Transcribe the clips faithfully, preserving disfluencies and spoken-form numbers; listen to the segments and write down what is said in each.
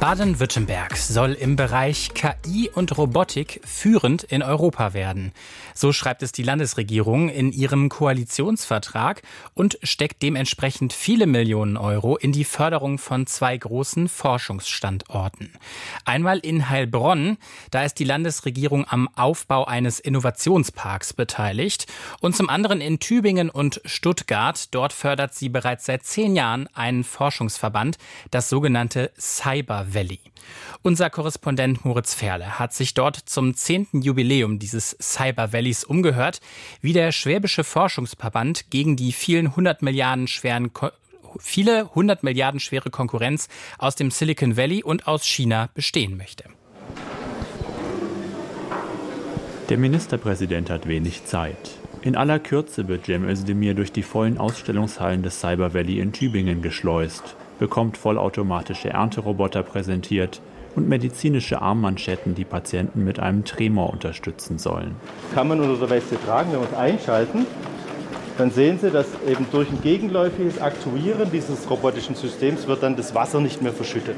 Baden-Württemberg soll im Bereich K I und Robotik führend in Europa werden. So schreibt es die Landesregierung in ihrem Koalitionsvertrag und steckt dementsprechend viele Millionen Euro in die Förderung von zwei großen Forschungsstandorten. Einmal in Heilbronn, da ist die Landesregierung am Aufbau eines Innovationsparks beteiligt. Und zum anderen in Tübingen und Stuttgart. Dort fördert sie bereits seit zehn Jahren einen Forschungsverband, das sogenannte Cyber Valley. Unser Korrespondent Moritz Ferle hat sich dort zum zehnten Jubiläum dieses Cyber Valleys umgehört, wie der Schwäbische Forschungsverband gegen die vielen hundert Milliarden schweren Ko- viele hundert Milliarden schwere Konkurrenz aus dem Silicon Valley und aus China bestehen möchte. Der Ministerpräsident hat wenig Zeit. In aller Kürze wird Cem Özdemir durch die vollen Ausstellungshallen des Cyber Valley in Tübingen geschleust, bekommt vollautomatische Ernteroboter präsentiert und medizinische Armmanschetten, die Patienten mit einem Tremor unterstützen sollen. Kann man unter der Weste tragen, wenn wir es einschalten, dann sehen Sie, dass eben durch ein gegenläufiges Aktuieren dieses robotischen Systems wird dann das Wasser nicht mehr verschüttet.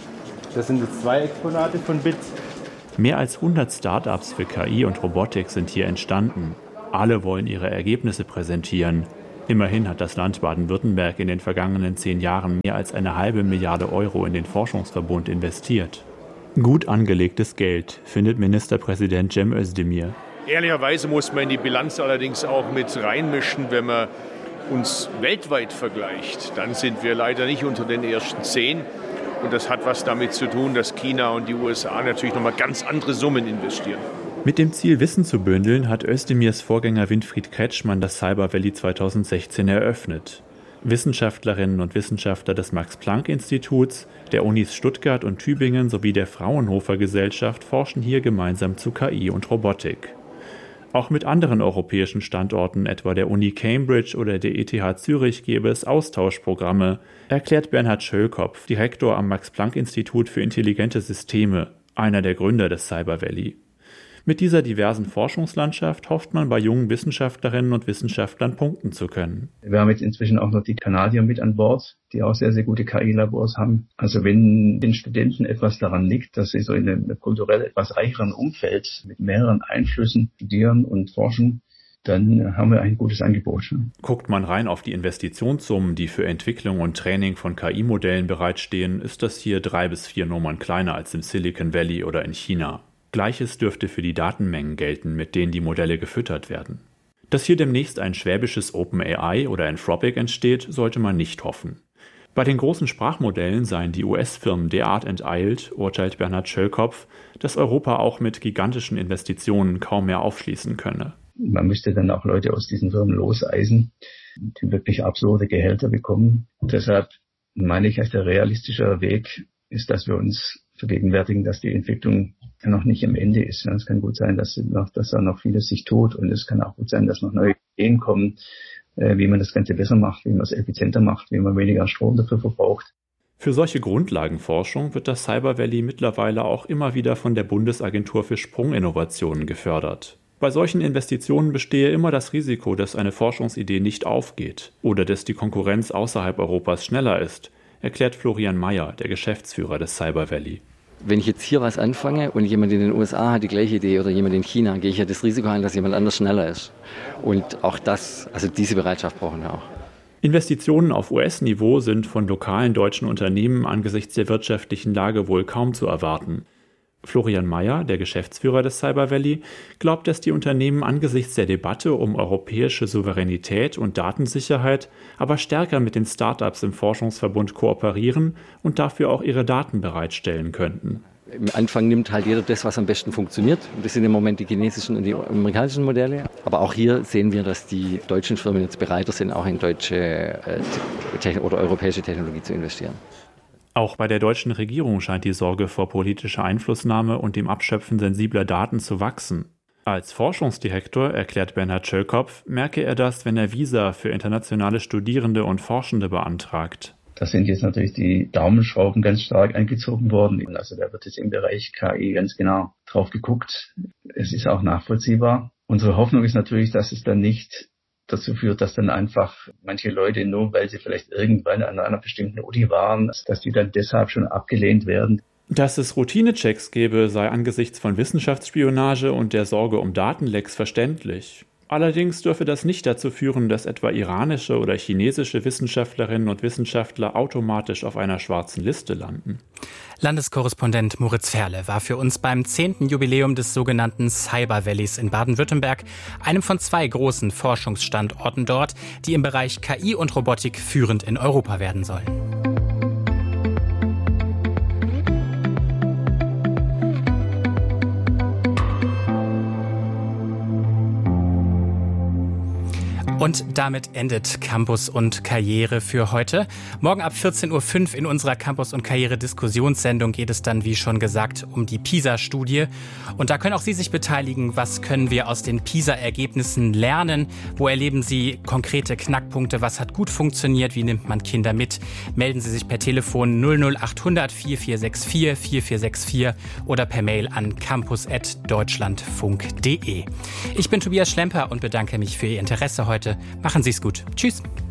Das sind jetzt zwei Exponate von B I T. Mehr als hundert Start-ups für K I und Robotik sind hier entstanden. Alle wollen ihre Ergebnisse präsentieren. Immerhin hat das Land Baden-Württemberg in den vergangenen zehn Jahren mehr als eine halbe Milliarde Euro in den Forschungsverbund investiert. Gut angelegtes Geld, findet Ministerpräsident Cem Özdemir. Ehrlicherweise muss man in die Bilanz allerdings auch mit reinmischen, wenn man uns weltweit vergleicht. Dann sind wir leider nicht unter den ersten zehn. Und das hat was damit zu tun, dass China und die U S A natürlich nochmal ganz andere Summen investieren. Mit dem Ziel, Wissen zu bündeln, hat Özdemirs Vorgänger Winfried Kretschmann das Cyber Valley zweitausendsechzehn eröffnet. Wissenschaftlerinnen und Wissenschaftler des Max-Planck-Instituts, der Unis Stuttgart und Tübingen sowie der Fraunhofer-Gesellschaft forschen hier gemeinsam zu K I und Robotik. Auch mit anderen europäischen Standorten, etwa der Uni Cambridge oder der E T H Zürich, gäbe es Austauschprogramme, erklärt Bernhard Schöllkopf, Direktor am Max-Planck-Institut für intelligente Systeme, einer der Gründer des Cyber Valley. Mit dieser diversen Forschungslandschaft hofft man, bei jungen Wissenschaftlerinnen und Wissenschaftlern punkten zu können. Wir haben jetzt inzwischen auch noch die Kanadier mit an Bord, die auch sehr, sehr gute K I-Labors haben. Also wenn den Studenten etwas daran liegt, dass sie so in einem kulturell etwas reicheren Umfeld mit mehreren Einflüssen studieren und forschen, dann haben wir ein gutes Angebot. Guckt man rein auf die Investitionssummen, die für Entwicklung und Training von K I-Modellen bereitstehen, ist das hier drei bis vier Nummern kleiner als im Silicon Valley oder in China. Gleiches dürfte für die Datenmengen gelten, mit denen die Modelle gefüttert werden. Dass hier demnächst ein schwäbisches OpenAI oder Anthropic entsteht, sollte man nicht hoffen. Bei den großen Sprachmodellen seien die U S-Firmen derart enteilt, urteilt Bernhard Schöllkopf, dass Europa auch mit gigantischen Investitionen kaum mehr aufschließen könne. Man müsste dann auch Leute aus diesen Firmen loseisen, die wirklich absurde Gehälter bekommen. Und deshalb meine ich, als der realistische Weg ist, dass wir uns vergegenwärtigen, dass die Entwicklung noch nicht am Ende ist. Es kann gut sein, dass, noch, dass da noch vieles sich tut, und es kann auch gut sein, dass noch neue Ideen kommen, wie man das Ganze besser macht, wie man es effizienter macht, wie man weniger Strom dafür verbraucht. Für solche Grundlagenforschung wird das Cyber Valley mittlerweile auch immer wieder von der Bundesagentur für Sprunginnovationen gefördert. Bei solchen Investitionen bestehe immer das Risiko, dass eine Forschungsidee nicht aufgeht oder dass die Konkurrenz außerhalb Europas schneller ist, erklärt Florian Mayer, der Geschäftsführer des Cyber Valley. Wenn ich jetzt hier was anfange und jemand in den U S A hat die gleiche Idee oder jemand in China, gehe ich ja das Risiko ein, dass jemand anders schneller ist. Und auch das, also diese Bereitschaft brauchen wir auch. Investitionen auf U S-Niveau sind von lokalen deutschen Unternehmen angesichts der wirtschaftlichen Lage wohl kaum zu erwarten. Florian Mayer, der Geschäftsführer des Cyber Valley, glaubt, dass die Unternehmen angesichts der Debatte um europäische Souveränität und Datensicherheit aber stärker mit den Start-ups im Forschungsverbund kooperieren und dafür auch ihre Daten bereitstellen könnten. Im Anfang nimmt halt jeder das, was am besten funktioniert. Und das sind im Moment die chinesischen und die amerikanischen Modelle. Aber auch hier sehen wir, dass die deutschen Firmen jetzt bereiter sind, auch in deutsche äh, te- oder europäische Technologie zu investieren. Auch bei der deutschen Regierung scheint die Sorge vor politischer Einflussnahme und dem Abschöpfen sensibler Daten zu wachsen. Als Forschungsdirektor, erklärt Bernhard Schöllkopf, merke er das, wenn er Visa für internationale Studierende und Forschende beantragt. Da sind jetzt natürlich die Daumenschrauben ganz stark angezogen worden. Also da wird jetzt im Bereich K I ganz genau drauf geguckt. Es ist auch nachvollziehbar. Unsere Hoffnung ist natürlich, dass es dann nicht dazu führt, dass dann einfach manche Leute, nur weil sie vielleicht irgendwann an einer bestimmten Uni waren, dass die dann deshalb schon abgelehnt werden. Dass es Routinechecks gäbe, sei angesichts von Wissenschaftsspionage und der Sorge um Datenlecks verständlich. Allerdings dürfe das nicht dazu führen, dass etwa iranische oder chinesische Wissenschaftlerinnen und Wissenschaftler automatisch auf einer schwarzen Liste landen. Landeskorrespondent Moritz Ferle war für uns beim zehnten Jubiläum des sogenannten Cyber Valleys in Baden-Württemberg, einem von zwei großen Forschungsstandorten dort, die im Bereich K I und Robotik führend in Europa werden sollen. Und damit endet Campus und Karriere für heute. Morgen ab vierzehn Uhr fünf in unserer Campus und Karriere Diskussionssendung geht es dann, wie schon gesagt, um die PISA-Studie. Und da können auch Sie sich beteiligen. Was können wir aus den PISA-Ergebnissen lernen? Wo erleben Sie konkrete Knackpunkte? Was hat gut funktioniert? Wie nimmt man Kinder mit? Melden Sie sich per Telefon null null acht hundert vier vier sechs vier vier vier sechs vier oder per Mail an campus at deutschlandfunk punkt de. Ich bin Tobias Schlemper und bedanke mich für Ihr Interesse heute. Machen Sie es gut. Tschüss.